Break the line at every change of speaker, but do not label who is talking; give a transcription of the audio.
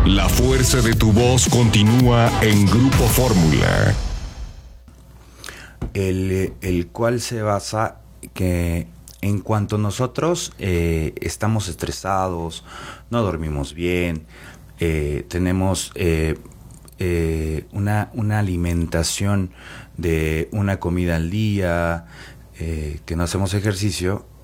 La fuerza de tu voz continúa en Grupo Fórmula.
El cual se basa que en cuanto nosotros estamos estresados, no dormimos bien, tenemos una alimentación de una comida al día, que no hacemos ejercicio,